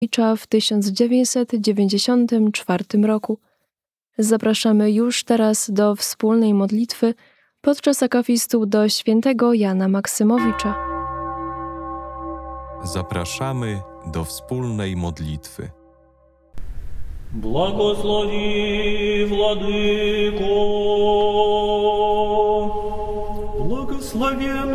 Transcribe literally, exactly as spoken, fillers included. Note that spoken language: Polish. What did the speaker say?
w tysiąc dziewięćset dziewięćdziesiątym czwartym roku. Zapraszamy już teraz do wspólnej modlitwy podczas akapistu do świętego Jana Maksymowicza. Zapraszamy do wspólnej modlitwy. Благослови, Владыко, благословен